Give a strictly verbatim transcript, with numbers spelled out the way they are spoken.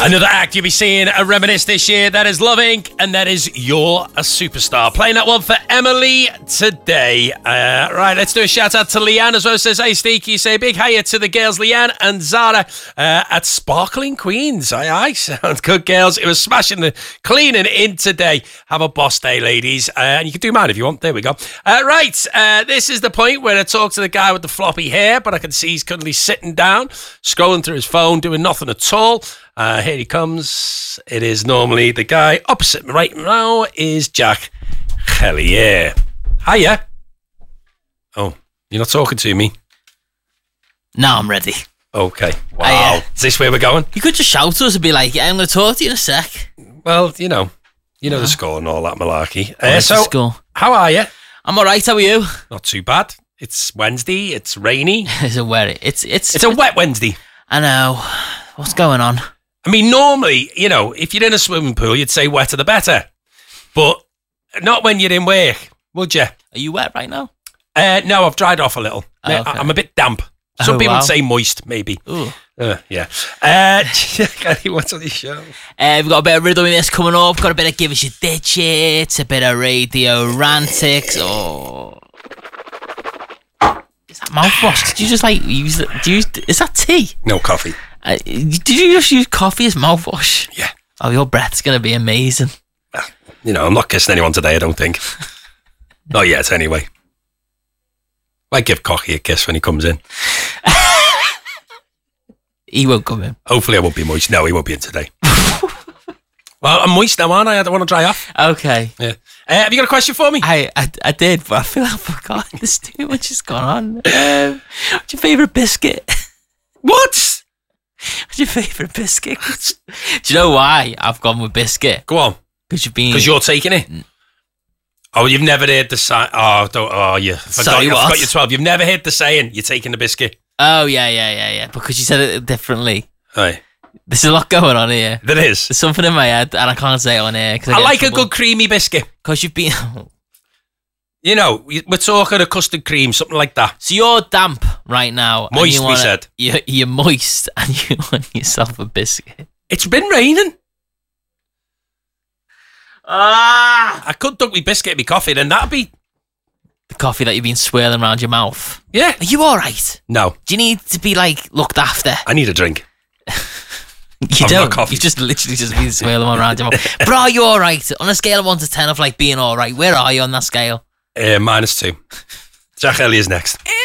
Another act you'll be seeing a Reminisce this year. That is Love Incorporated. And that is You're a Superstar. Playing that one for Emily today. Uh, right, let's do a shout out to Leanne as well. Says, hey, Steve, you say big hiya to the girls, Leanne and Zara uh, at Sparkling Queens. Aye, aye, sounds good, girls. It was smashing the cleaning in today. Have a boss day, ladies. Uh, and you can do mine if you want. There we go. Uh, right, uh, this is the point where I talk to the guy with the floppy hair, but I can see he's currently sitting down, scrolling through his phone, doing nothing at all. Uh, here he comes. It is normally the guy opposite me right now is Jack Hellier. Hiya. Oh, you're not talking to me? No, I'm ready. Okay. Wow. Hiya. Is this where we're going? You could just shout to us and be like, yeah, I'm going to talk to you in a sec. Well, you know, you know yeah. the score and all that malarkey. Oh, uh, so, school. How are you? I'm all right. How are you? Not too bad. It's Wednesday. It's rainy. it's a wet. It's it's it's a wet Wednesday. I know. What's going on? I mean, normally, you know, if you're in a swimming pool, you'd say wetter the better. But not when you're in work, would you? Are you wet right now? Uh, no, I've dried off a little. Oh, okay. I'm a bit damp. Some oh, people wow. would say moist, maybe. Ooh. Uh, yeah. Uh, what's on the show? Uh, we've got a bit of Riddle Me This coming up. Got a bit of Give Us Your Ditch It. A bit of Radio Rantics. Oh. Is that mouthwash? Did you just like use it? Do you use, is that tea? No coffee. Uh, did you just use coffee as mouthwash? Yeah. Oh, your breath's going to be amazing. Well, you know, I'm not kissing anyone today, I don't think. Not yet, anyway. Might give Cocky a kiss when he comes in. He won't come in. Hopefully I won't be moist. No, he won't be in today. Well, I'm moist now, aren't I? I don't want to dry off. Okay. Yeah. Uh, have you got a question for me? I, I I did, but I feel like I forgot. There's too much has gone on. Um, what's your favourite biscuit? What? What's your favourite biscuit? Do you know why I've gone with biscuit? Go on. Because you've been... Because you're taking it? Oh, you've never heard the saying... Oh, don't, oh, you forgot, Sorry, you what? forgot your twelve. You've never heard the saying, you're taking the biscuit. Oh, yeah, yeah, yeah, yeah. Because you said it differently. Right. There's a lot going on here. There is. There's something in my head, and I can't say it on air. I, I like a good creamy biscuit. Because you've been... You know, we're talking a custard cream, something like that. So you're damp right now. Moist, you wanna, we said. You're, you're moist, and you want yourself a biscuit. It's been raining. Ah! I could dunk me biscuit in me coffee, then that'd be... The coffee that you've been swirling around your mouth. Yeah. Are you all right? No. Do you need to be, like, looked after? I need a drink. You I've don't. got coffee. You've just literally just been swirling around your mouth. But are you all right? On a scale of one to ten of, like, being all right, where are you on that scale? Uh, minus two. Jack Elliott's next.